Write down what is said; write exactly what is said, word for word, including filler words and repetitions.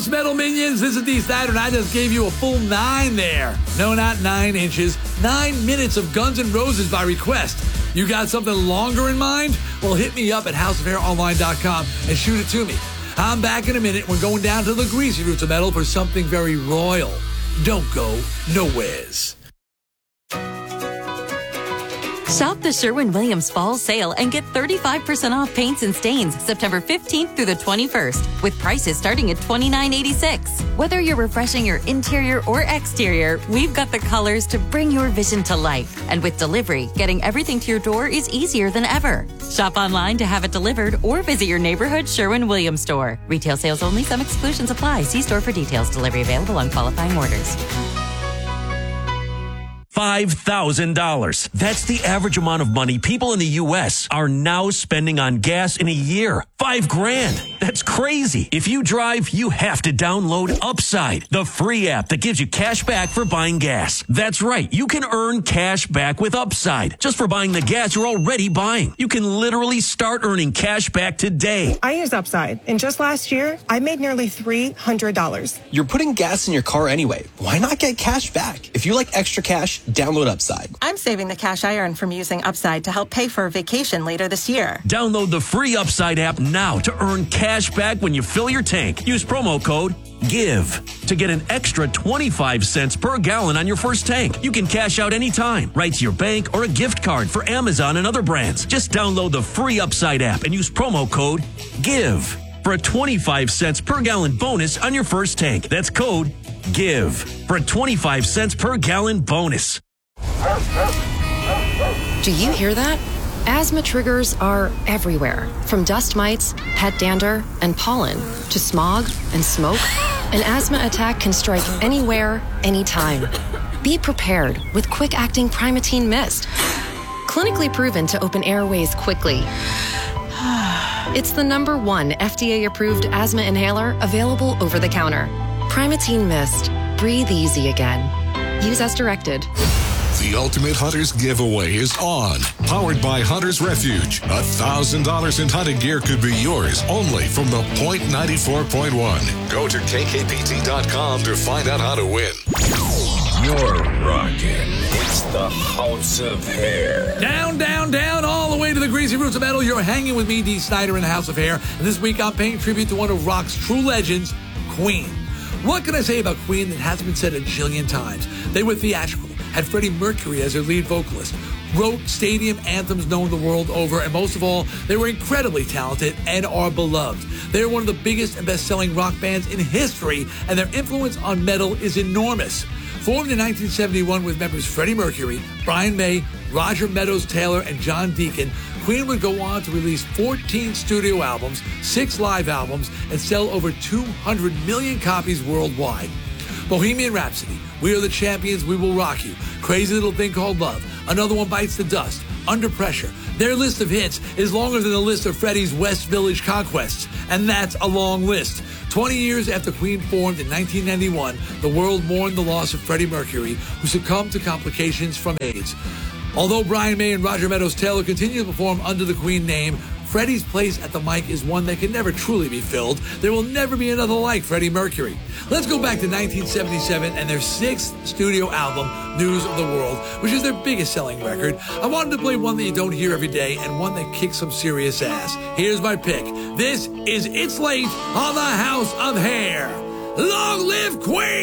House Metal Minions, this is Dee Snider, and I just gave you a full nine there. No, not nine inches. Nine minutes of Guns N' Roses by request. You got something longer in mind? Well, hit me up at house of hair online dot com and shoot it to me. I'm back in a minute. We're going down to the greasy roots of metal for something very royal. Don't go nowheres. Shop the Sherwin-Williams Fall Sale and get thirty-five percent off paints and stains September fifteenth through the twenty-first, with prices starting at twenty-nine eighty-six. Whether you're refreshing your interior or exterior, we've got the colors to bring your vision to life. And with delivery, getting everything to your door is easier than ever. Shop online to have it delivered or visit your neighborhood Sherwin-Williams store. Retail sales only. Some exclusions apply. See store for details. Delivery available on qualifying orders. five thousand dollars. That's the average amount of money people in the U S are now spending on gas in a year. Five grand. That's crazy. If you drive, you have to download Upside, the free app that gives you cash back for buying gas. That's right. You can earn cash back with Upside just for buying the gas you're already buying. You can literally start earning cash back today. I use Upside, and just last year, I made nearly three hundred dollars. You're putting gas in your car anyway. Why not get cash back? If you like extra cash, download Upside. I'm saving the cash I earn from using Upside to help pay for a vacation later this year. Download the free Upside app now to earn cash back when you fill your tank. Use promo code GIVE to get an extra twenty-five cents per gallon on your first tank. You can cash out anytime, right to your bank or a gift card for Amazon and other brands. Just download the free Upside app and use promo code GIVE for a twenty-five cents per gallon bonus on your first tank. That's code GIVE for a twenty-five cents per gallon bonus. Do you hear that? Asthma triggers are everywhere, from dust mites, pet dander, and pollen, to smog and smoke. An asthma attack can strike anywhere, anytime. Be prepared with quick-acting Primatene Mist. Clinically proven to open airways quickly. It's the number one F D A-approved asthma inhaler available over the counter. Primatene Mist. Breathe easy again. Use as directed. The Ultimate Hunters giveaway is on. Powered by Hunter's Refuge. one thousand dollars in hunting gear could be yours only from the Point ninety-four point one. Go to K K P T dot com to find out how to win. You're rocking. It's the House of Hair. Down, down, down, all the way to the greasy roots of metal. You're hanging with me, Dee Snider, in the House of Hair. And this week I'm paying tribute to one of rock's true legends, Queen. What can I say about Queen that hasn't been said a jillion times? They were theatrical, had Freddie Mercury as their lead vocalist, wrote stadium anthems known the world over, and most of all, they were incredibly talented and are beloved. They are one of the biggest and best-selling rock bands in history, and their influence on metal is enormous. Formed in nineteen seventy-one with members Freddie Mercury, Brian May, Roger Meadows Taylor, and John Deacon, Queen would go on to release fourteen studio albums, six live albums, and sell over two hundred million copies worldwide. Bohemian Rhapsody, We Are the Champions, We Will Rock You, Crazy Little Thing Called Love, Another One Bites the Dust, Under Pressure. Their list of hits is longer than the list of Freddie's West Village conquests, and that's a long list. twenty years after Queen formed in nineteen ninety-one, the world mourned the loss of Freddie Mercury, who succumbed to complications from AIDS. Although Brian May and Roger Meadows Taylor continue to perform under the Queen name, Freddie's place at the mic is one that can never truly be filled. There will never be another like Freddie Mercury. Let's go back to nineteen seventy-seven and their sixth studio album, News of the World, which is their biggest selling record. I wanted to play one that you don't hear every day and one that kicks some serious ass. Here's my pick. This is It's Late on the House of Hair. Long live Queen!